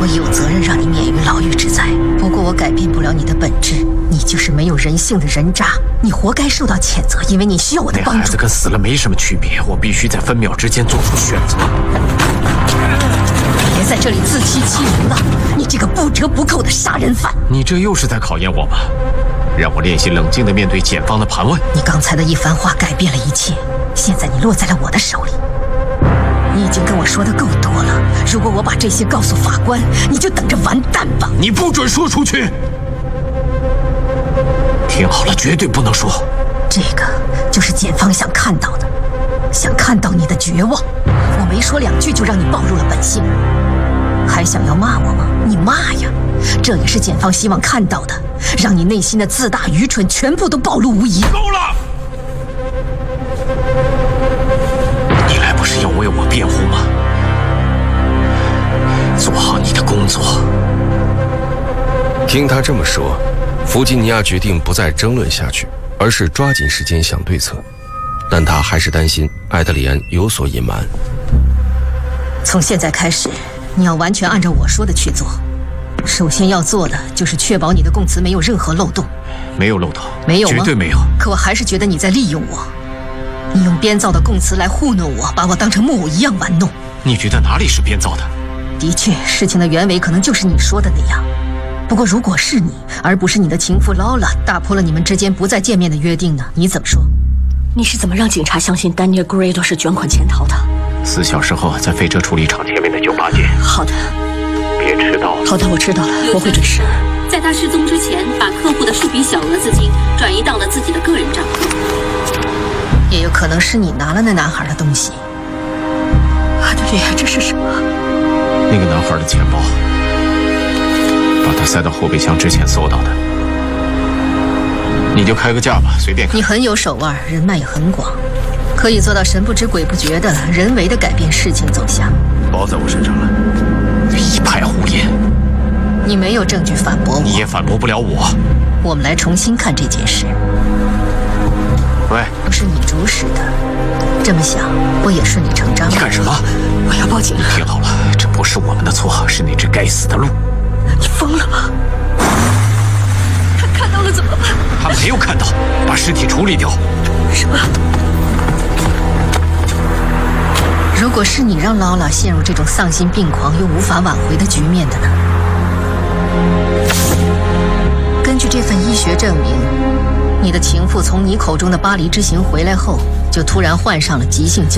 也有责任让你免于牢狱之灾。不过我改变不了你的本质，你就是没有人性的人渣，你活该受到谴责，因为你需要我的帮助。 那孩子跟死了没什么区别，我必须在分秒之间做出选择。 别在这里自欺欺人了，你这个不折不扣的杀人犯！ 你这又是在考验我吗？让我练习冷静地面对检方的盘问。 你刚才的一番话改变了一切，现在你落在了我的手里。你已经跟我说的够多了，如果我把这些告诉法官，你就等着完蛋吧！ 你不准说出去！听好了，绝对不能说。 这个就是检方想看到的，想看到你的绝望。我没说2句就让你暴露了本性，还想要骂我吗？你骂呀！这也是检方希望看到的，让你内心的自大、愚蠢全部都暴露无遗。 够了！你来不是要为我辩护吗？做好你的工作。 听他这么说，弗吉尼亚决定不再争论下去，而是抓紧时间想对策。但他还是担心艾德里安有所隐瞒。 从现在开始，你要完全按照我说的去做。首先要做的就是确保你的供词没有任何漏洞。 没有漏洞？ 没有吗？ 绝对没有。 可我还是觉得你在利用我，你用编造的供词来糊弄我，把我当成木偶一样玩弄。 你觉得哪里是编造的？ 的确，事情的原委可能就是你说的那样。不过，如果是你，而不是你的情妇劳拉打破了你们之间不再见面的约定呢？你怎么说？ 你是怎么让警察相信丹尼尔·格雷多是卷款潜逃的 ？4小时后，在废车处理厂前面的酒吧见。 好的。 别迟到了。 好的，我知道了，我会准时。 在他失踪之前，把客户的数笔小额资金转移到了自己的个人账户。 也有可能是你拿了那男孩的东西。 阿德里安，这是什么？ 那个男孩的钱包，把他塞到后备箱之前搜到的。你就开个价吧，随便看。 你很有手腕，人脉也很广，可以做到神不知鬼不觉的人为的改变事情走向。 包在我身上了，一派胡言。 你没有证据反驳我， 你也反驳不了我。 我们来重新看这件事。 喂， 不是你主使的，这么想不也顺理成章？ 你干什么？ 我要报警。 听好了，这不是我们的错，是那只该死的鹿。 你疯了吗？他看到了怎么办？ 他没有看到，把尸体处理掉。 什么？ 如果是你让劳拉陷入这种丧心病狂又无法挽回的局面的呢？根据这份医学证明，你的情妇从你口中的巴黎之行回来后，就突然患上了急性